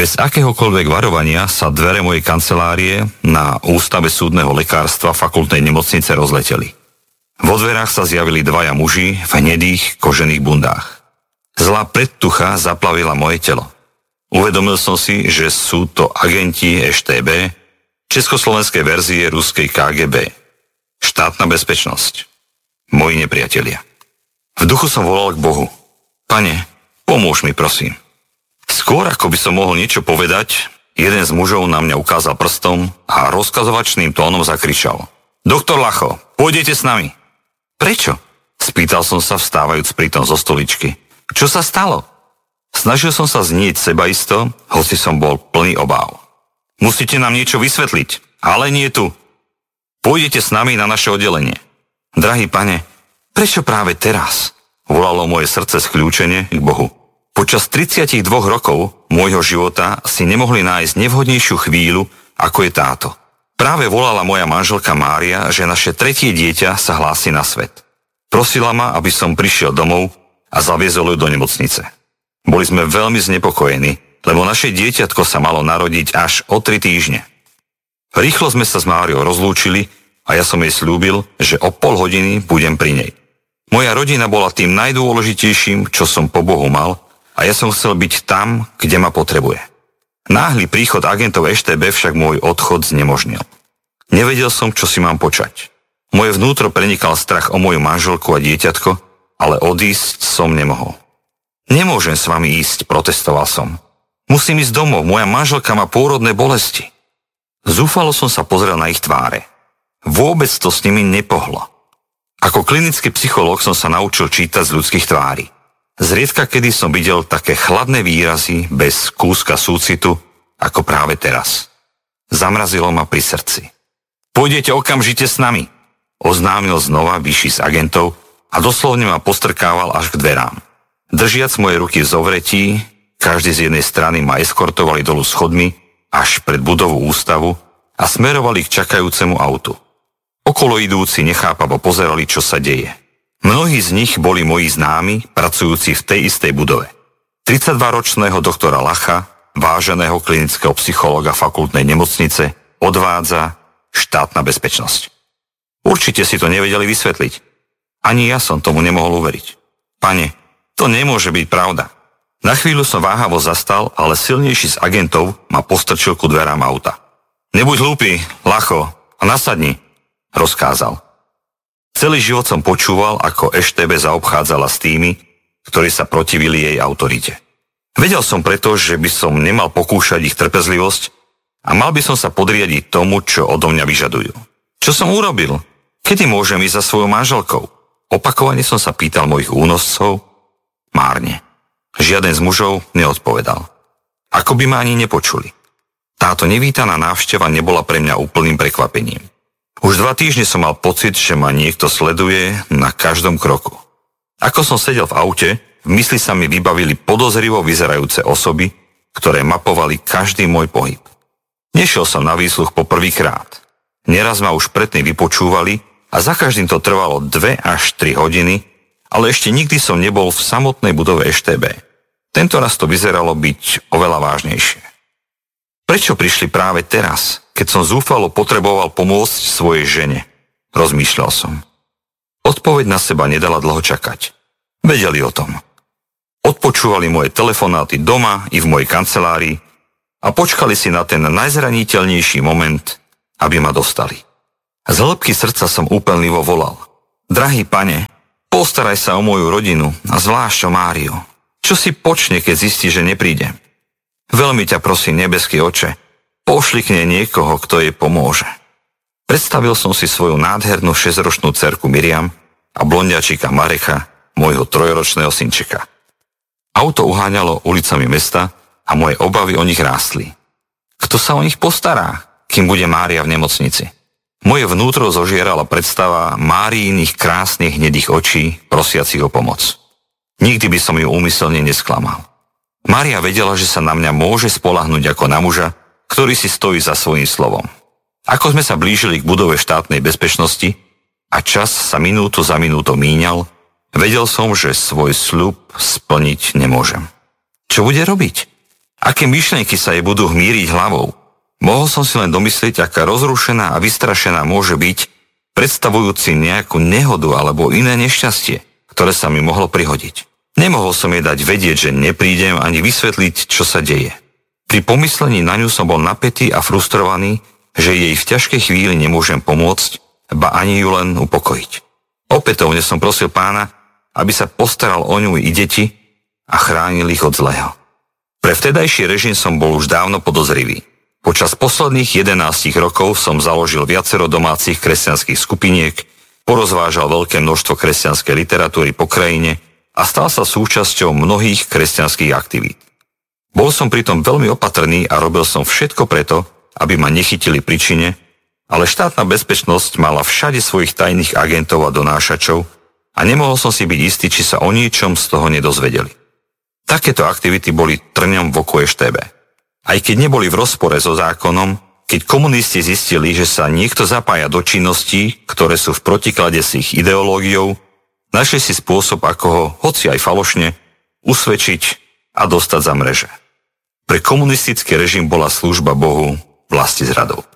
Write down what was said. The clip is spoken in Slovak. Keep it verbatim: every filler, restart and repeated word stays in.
Bez akéhokoľvek varovania sa dvere mojej kancelárie na Ústave súdneho lekárstva fakultnej nemocnice rozleteli. Vo dverách sa zjavili dvaja muži v hnedých kožených bundách. Zlá predtucha zaplavila moje telo. Uvedomil som si, že sú to agenti eš té bé, československej verzie ruskej ká gé bé. Štátna bezpečnosť. Moji nepriatelia. V duchu som volal k Bohu. Pane, pomôž mi, prosím. Skôr ako by som mohol niečo povedať, jeden z mužov na mňa ukázal prstom a rozkazovačným tónom zakričal. Doktor Lacho, pôjdete s nami. Prečo? Spýtal som sa, vstávajúc pritom zo stoličky. Čo sa stalo? Snažil som sa znieť sebaisto, hoci som bol plný obáv. Musíte nám niečo vysvetliť, ale nie tu. Pôjdete s nami na naše oddelenie. Drahý pane, prečo práve teraz? Volalo moje srdce skľúčene k Bohu. Počas tridsaťdva rokov môjho života si nemohli nájsť nevhodnejšiu chvíľu, ako je táto. Práve volala moja manželka Mária, že naše tretie dieťa sa hlási na svet. Prosila ma, aby som prišiel domov a zaviezol ju do nemocnice. Boli sme veľmi znepokojení, lebo naše dieťatko sa malo narodiť až o tri týždne. Rýchlo sme sa s Máriou rozlúčili a ja som jej slúbil, že o pol hodiny budem pri nej. Moja rodina bola tým najdôležitejším, čo som po Bohu mal, a ja som chcel byť tam, kde ma potrebuje. Náhly príchod agentov eš té bé však môj odchod znemožnil. Nevedel som, čo si mám počať. Moje vnútro prenikal strach o moju manželku a dieťatko, ale odísť som nemohol. Nemôžem s vami ísť, protestoval som. Musím ísť domov, moja manželka má pôrodné bolesti. Zúfalo som sa pozrel na ich tváre. Vôbec to s nimi nepohlo. Ako klinický psychológ som sa naučil čítať z ľudských tvári. Zriedka kedy som videl také chladné výrazy bez kúska súcitu, ako práve teraz. Zamrazilo ma pri srdci. Pôjdete okamžite s nami, oznámil znova vyšší z agentov a doslovne ma postrkával až k dverám. Držiac moje ruky v zovretí, každý z jednej strany ma eskortovali dolu schodmi až pred budovu ústavu a smerovali k čakajúcemu autu. Okolo idúci nechápavo pozerali, čo sa deje. Mnohí z nich boli moji známi, pracujúci v tej istej budove. tridsaťdvaročného doktora Lacha, váženého klinického psychológa fakultnej nemocnice, odvádza štátna bezpečnosť. Určite si to nevedeli vysvetliť. Ani ja som tomu nemohol uveriť. Pane, to nemôže byť pravda. Na chvíľu som váhavo zastal, ale silnejší z agentov ma postrčil ku dverám auta. Nebuď hlúpy, Lacho, a nasadni, rozkázal. Celý život som počúval, ako eš té bé zaobchádzala s tými, ktorí sa protivili jej autorite. Vedel som preto, že by som nemal pokúšať ich trpezlivosť a mal by som sa podriadiť tomu, čo odo mňa vyžadujú. Čo som urobil? Kedy môžem ísť za svojou manželkou? Opakovane som sa pýtal mojich únoscov. Márne. Žiaden z mužov neodpovedal. Ako by ma ani nepočuli. Táto nevítaná návšteva nebola pre mňa úplným prekvapením. Už dva týždne som mal pocit, že ma niekto sleduje na každom kroku. Ako som sedel v aute, v mysli sa mi vybavili podozrivo vyzerajúce osoby, ktoré mapovali každý môj pohyb. Nešiel som na výsluch po prvýkrát. Neraz ma už predtým vypočúvali a za každým to trvalo dve až tri hodiny, ale ešte nikdy som nebol v samotnej budove eš té bé. Tento raz to vyzeralo byť oveľa vážnejšie. Prečo prišli práve teraz, keď som zúfalo potreboval pomôcť svojej žene? Rozmýšľal som. Odpoveď na seba nedala dlho čakať. Vedeli o tom. Odpočúvali moje telefonáty doma i v mojej kancelárii a počkali si na ten najzraniteľnejší moment, aby ma dostali. Z hĺbky srdca som úplnivo volal. Drahý pane, postaraj sa o moju rodinu a zvlášť o Máriu. Čo si počne, keď zistí, že neprídem? Veľmi ťa prosím, nebeský oče, pošli k nej niekoho, kto jej pomôže. Predstavil som si svoju nádhernú šesťročnú dcerku Miriam a blondiačika Marecha, môjho trojročného synčeka. Auto uháňalo ulicami mesta a moje obavy o nich rástli. Kto sa o nich postará, kým bude Mária v nemocnici? Moje vnútro zožierala predstava Máriiných krásnych hnedých očí, prosiacich o pomoc. Nikdy by som ju úmyselne nesklamal. Mária vedela, že sa na mňa môže spoľahnúť ako na muža, ktorý si stojí za svojím slovom. Ako sme sa blížili k budove štátnej bezpečnosti a čas sa minútu za minútou míňal, vedel som, že svoj sľub splniť nemôžem. Čo bude robiť? Aké myšlienky sa jej budú hmíriť hlavou? Mohol som si len domyslieť, aká rozrušená a vystrašená môže byť, predstavujúci nejakú nehodu alebo iné nešťastie, ktoré sa mi mohlo prihodiť. Nemohol som jej dať vedieť, že neprídem ani vysvetliť, čo sa deje. Pri pomyslení na ňu som bol napätý a frustrovaný, že jej v ťažkej chvíli nemôžem pomôcť, ba ani ju len upokojiť. Opätovne som prosil Pána, aby sa postaral o ňu i deti a chránil ich od zlého. Pre vtedajší režim som bol už dávno podozrivý. Počas posledných jedenástich rokov som založil viacero domácich kresťanských skupiniek, porozvážal veľké množstvo kresťanskej literatúry po krajine a stal sa súčasťou mnohých kresťanských aktivít. Bol som pritom veľmi opatrný a robil som všetko preto, aby ma nechytili pri čine, ale štátna bezpečnosť mala všade svojich tajných agentov a donášačov a nemohol som si byť istý, či sa o ničom z toho nedozvedeli. Takéto aktivity boli trňom v oku es té bé. Aj keď neboli v rozpore so zákonom, keď komunisti zistili, že sa niekto zapája do činností, ktoré sú v protiklade s ich ideológiou, našli si spôsob, ako ho, hoci aj falošne, usvedčiť a dostať za mreže. Pre komunistický režim bola služba Bohu vlastizradou.